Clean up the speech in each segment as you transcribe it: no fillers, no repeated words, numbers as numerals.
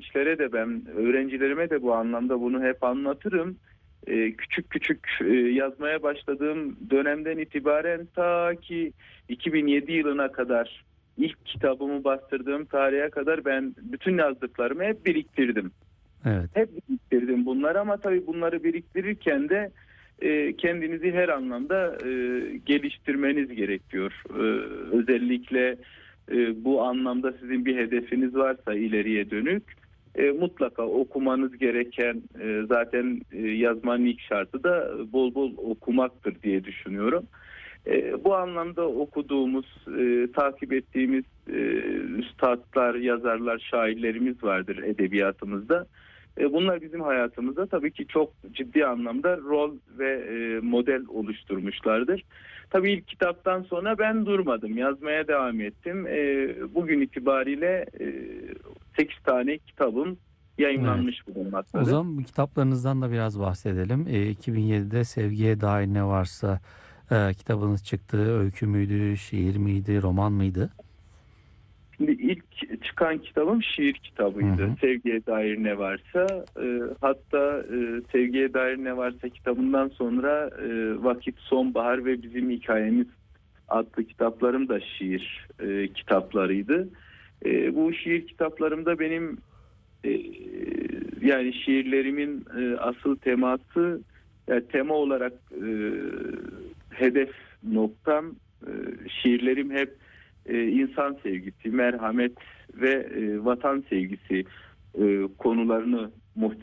gençlere de ben öğrencilerime de bu anlamda bunu hep anlatırım. Küçük küçük yazmaya başladığım dönemden itibaren ta ki 2007 yılına kadar ilk kitabımı bastırdığım tarihe kadar ben bütün yazdıklarımı hep biriktirdim. Evet. Hep biriktirdim bunları ama tabii bunları biriktirirken de kendinizi her anlamda geliştirmeniz gerekiyor. Özellikle bu anlamda sizin bir hedefiniz varsa ileriye dönük mutlaka okumanız gereken zaten yazmanın ilk şartı da bol bol okumaktır diye düşünüyorum. Bu anlamda okuduğumuz, takip ettiğimiz üstadlar, yazarlar, şairlerimiz vardır edebiyatımızda. Bunlar bizim hayatımızda tabii ki çok ciddi anlamda rol ve model oluşturmuşlardır. Tabii ilk kitaptan sonra ben durmadım, yazmaya devam ettim. Bugün itibariyle 8 tane kitabım Evet. yayınlanmış O bulunmaktadır. zaman bu kitaplarınızdan da biraz bahsedelim. 2007'de Sevgiye Dair Ne Varsa kitabınız çıktı. Öykü müydü, şiir miydi, roman mıydı? Şimdi ilk çıkan kitabım şiir Hı kitabıydı. hı. Sevgiye dair ne varsa. Hatta Sevgiye dair ne varsa kitabından sonra Vakit Sonbahar ve Bizim Hikayemiz adlı kitaplarım da şiir kitaplarıydı. Bu şiir kitaplarımda benim yani şiirlerimin asıl teması, yani tema olarak hedef noktam, şiirlerim hep insan sevgisi, merhamet ve vatan sevgisi konularını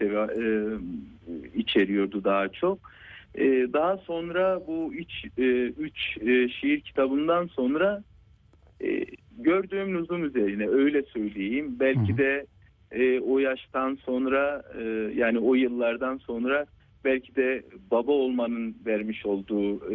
içeriyordu daha çok. Daha sonra bu üç şiir kitabından sonra gördüğüm lüzum üzerine öyle söyleyeyim. Hı Belki hı. de o yaştan sonra yani o yıllardan sonra belki de baba olmanın vermiş olduğu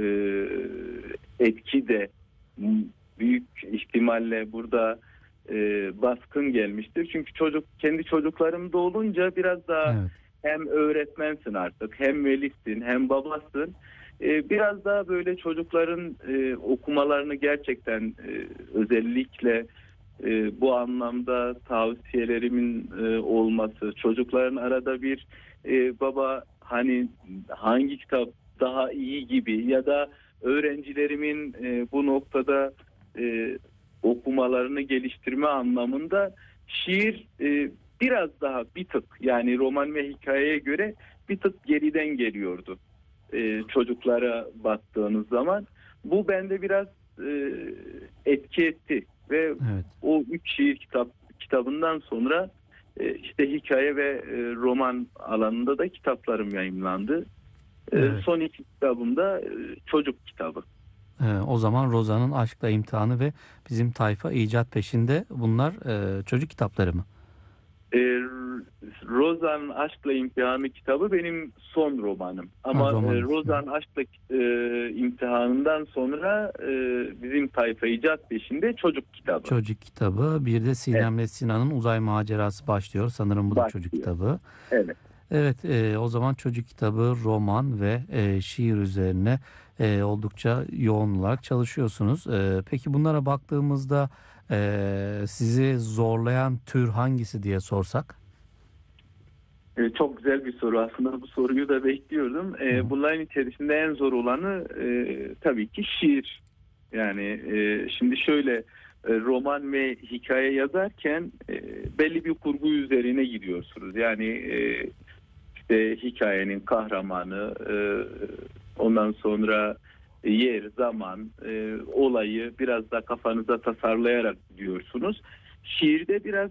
etki de büyük ihtimalle burada baskın gelmiştir. Çünkü kendi çocuklarım da olunca biraz daha Evet. hem öğretmensin artık, hem velisin, hem babasın. Biraz daha böyle çocukların okumalarını gerçekten özellikle bu anlamda tavsiyelerimin olması, çocukların arada bir baba hani hangi kitap daha iyi gibi ya da öğrencilerimin bu noktada okumalarını geliştirme anlamında şiir biraz daha bir tık yani roman ve hikayeye göre bir tık geriden geliyordu çocuklara baktığınız zaman. Bu bende biraz etki etti ve Evet. o üç şiir kitabından sonra işte hikaye ve roman alanında da kitaplarım yayımlandı. Evet. Son iki kitabım da çocuk kitabı. O zaman Roza'nın Aşkla İmtihanı ve Bizim Tayfa İcat Peşinde, bunlar çocuk kitapları mı? E, Roza'nın Aşkla İmtihanı kitabı benim son romanım. Ha, Ama romanınız. Hı hı. Roza'nın Aşkla İmtihanı'ndan sonra bizim Tayfa İcat Peşinde çocuk kitabı Çocuk kitabı. Bir de evet, Sinem'le Sinan'ın uzay macerası başlıyor. Sanırım bu da çocuk başlıyor. kitabı. Evet. Evet, o zaman çocuk kitabı, roman ve şiir üzerine oldukça yoğun olarak çalışıyorsunuz. Peki bunlara baktığımızda sizi zorlayan tür hangisi diye sorsak? Çok güzel bir soru. Aslında bu soruyu da bekliyordum. Hı hı. Bunların içerisinde en zor olanı tabii ki şiir. Yani şimdi şöyle roman ve hikaye yazarken belli bir kurgu üzerine gidiyorsunuz. Yani işte hikayenin kahramanı, ondan sonra yer, zaman, olayı biraz da kafanıza tasarlayarak gidiyorsunuz. Şiirde biraz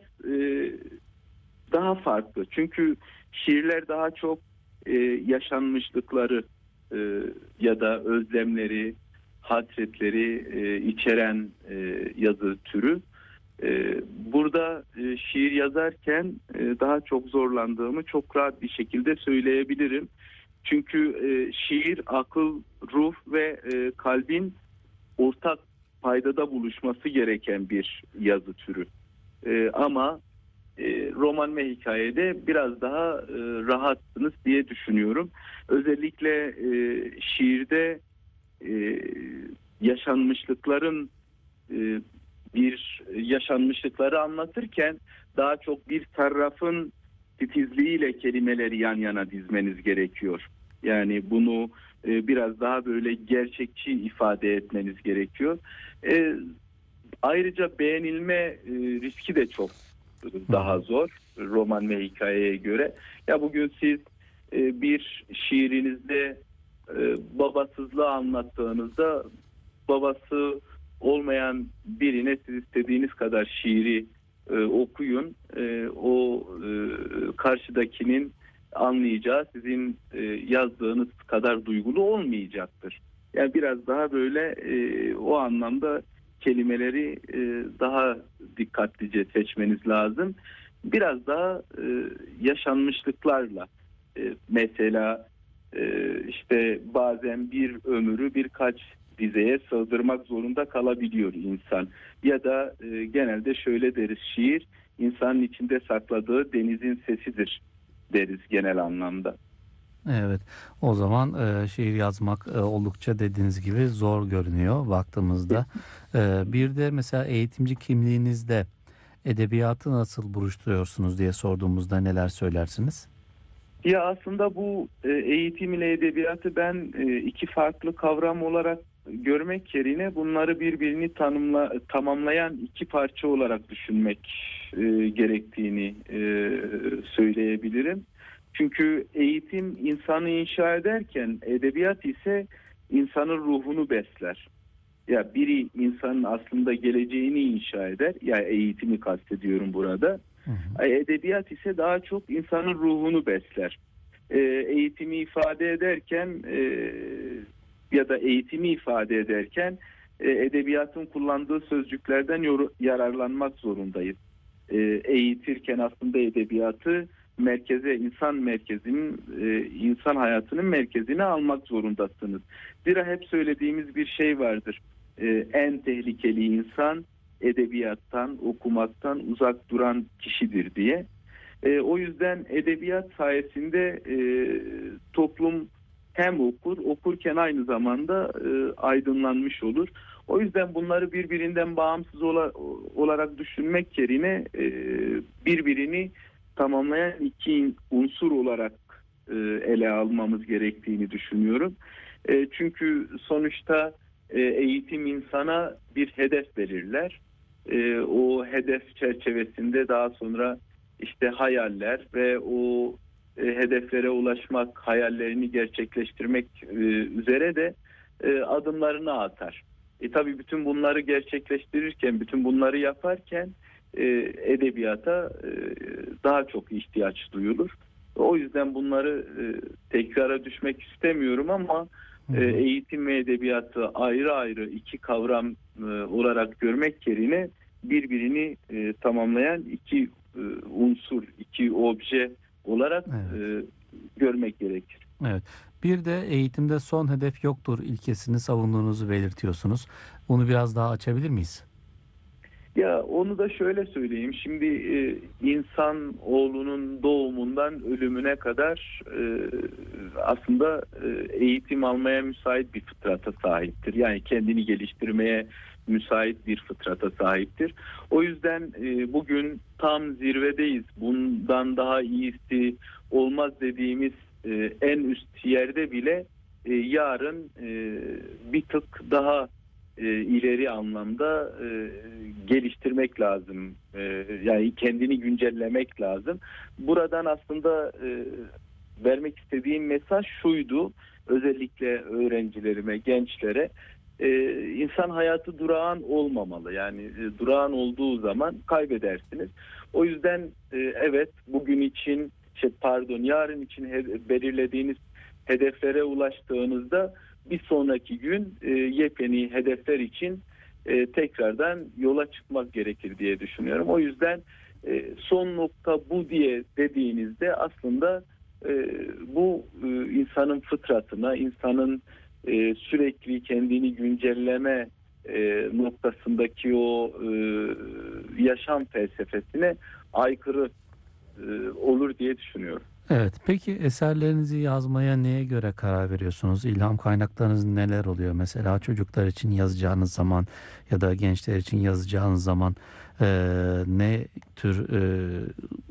daha farklı. Çünkü şiirler daha çok yaşanmışlıkları ya da özlemleri, hasretleri içeren yazı türü. Burada şiir yazarken daha çok zorlandığımı çok rahat bir şekilde söyleyebilirim. Çünkü şiir akıl, ruh ve kalbin ortak paydada buluşması gereken bir yazı türü. Ama roman ve hikayede biraz daha rahatsınız diye düşünüyorum. Özellikle şiirde yaşanmışlıkların e, bir yaşanmışlıkları anlatırken daha çok bir tarafın titizliğiyle kelimeleri yan yana dizmeniz gerekiyor. Yani bunu biraz daha böyle gerçekçi ifade etmeniz gerekiyor. Ayrıca beğenilme riski de çok Hı daha hı. zor roman ve hikayeye göre. Ya bugün siz bir şiirinizde babasızlığı anlattığınızda babası olmayan birine siz istediğiniz kadar şiiri okuyun. O karşıdakinin anlayacağı sizin yazdığınız kadar duygulu olmayacaktır. Yani biraz daha böyle o anlamda kelimeleri daha dikkatlice seçmeniz lazım. Biraz daha yaşanmışlıklarla mesela işte bazen bir ömrü birkaç dizeye sığdırmak zorunda kalabiliyor insan. Ya da genelde şöyle deriz, şiir insanın içinde sakladığı denizin sesidir deriz genel anlamda. Evet, o zaman şiir yazmak oldukça dediğiniz gibi zor görünüyor baktığımızda. Bir de mesela eğitimci kimliğinizde edebiyatı nasıl buruşturuyorsunuz diye sorduğumuzda neler söylersiniz? Ya aslında bu eğitim ile edebiyatı ben iki farklı kavram olarak görmek yerine bunları birbirini tamamlayan iki parça olarak düşünmek gerektiğini söyleyebilirim. Çünkü eğitim insanı inşa ederken edebiyat ise insanın ruhunu besler. Ya biri insanın aslında geleceğini inşa eder. Ya eğitimi kastediyorum burada. Hı hı. Edebiyat ise daha çok insanın ruhunu besler. Eğitimi ifade ederken ya da eğitimi ifade ederken edebiyatın kullandığı sözcüklerden yararlanmak zorundayız. Eğitirken aslında edebiyatı merkeze, insan merkezinin, insan hayatının merkezine almak zorundasınız. Zira hep söylediğimiz bir şey vardır. En tehlikeli insan edebiyattan, okumaktan uzak duran kişidir diye. O yüzden edebiyat sayesinde toplum hem okurken aynı zamanda aydınlanmış olur. O yüzden bunları birbirinden bağımsız olarak düşünmek yerine birbirini tamamlayan iki unsur olarak ele almamız gerektiğini düşünüyorum. Çünkü sonuçta eğitim insana bir hedef belirler. O hedef çerçevesinde daha sonra işte hayaller ve o hedeflere ulaşmak, hayallerini gerçekleştirmek üzere de adımlarını atar. Tabii bütün bunları gerçekleştirirken, bütün bunları yaparken edebiyata daha çok ihtiyaç duyulur. O yüzden bunları tekrara düşmek istemiyorum ama Hı hı. eğitim ve edebiyatı ayrı ayrı iki kavram olarak görmek yerine birbirini tamamlayan iki unsur, iki obje olarak Evet. görmek gerekir. Evet. Bir de eğitimde son hedef yoktur ilkesini savunduğunuzu belirtiyorsunuz. Bunu biraz daha açabilir miyiz? Ya onu da şöyle söyleyeyim. Şimdi insan oğlunun doğumundan ölümüne kadar aslında eğitim almaya müsait bir fıtrata sahiptir. Yani kendini geliştirmeye müsait bir fıtrata sahiptir. O yüzden bugün tam zirvedeyiz. Bundan daha iyisi olmaz dediğimiz en üst yerde bile yarın bir tık daha ileri anlamda geliştirmek lazım. Yani kendini güncellemek lazım. Buradan aslında vermek istediğim mesaj şuydu. Özellikle öğrencilerime, gençlere insan hayatı durağan olmamalı. Yani durağan olduğu zaman kaybedersiniz. O yüzden evet bugün için yarın için belirlediğiniz hedeflere ulaştığınızda bir sonraki gün yepyeni hedefler için tekrardan yola çıkmak gerekir diye düşünüyorum. O yüzden son nokta bu diye dediğinizde aslında bu insanın fıtratına, insanın sürekli kendini güncelleme noktasındaki o yaşam felsefesine aykırı olur diye düşünüyorum. Evet. Peki eserlerinizi yazmaya neye göre karar veriyorsunuz? İlham kaynaklarınız neler oluyor? Mesela çocuklar için yazacağınız zaman ya da gençler için yazacağınız zaman ne tür